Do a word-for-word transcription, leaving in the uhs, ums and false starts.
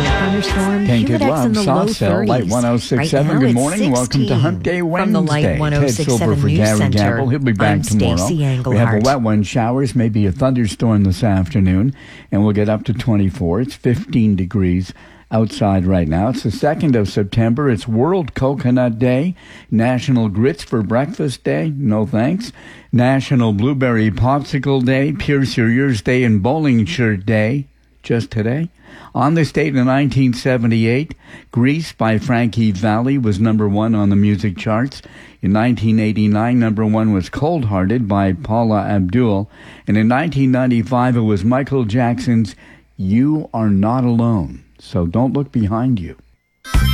to a thunderstorm. Tainted Humidex Love, in the low Soft Cell, thirties. Light one oh six point seven. Right now Good it's morning. Welcome to Hump Day Wednesday. From the Light one oh six point seven Ted Silver for News Gary Center. Gamble. He'll be back I'm tomorrow. Stacey Engelhardt. We have a wet one, showers, maybe a thunderstorm this afternoon, and we'll get up to twenty-four. It's fifteen degrees outside right now. It's the second of September. It's World Coconut Day, National Grits for Breakfast Day, no thanks, National Blueberry Popsicle Day, Pierce Your Ears Day, and Bowling Shirt Day, just today. On this date in nineteen seventy-eight, Grease by Frankie Valli was number one on the music charts. In nineteen eighty-nine, number one was Cold Hearted by Paula Abdul. And in nineteen ninety-five, it was Michael Jackson's You Are Not Alone. So don't look behind you.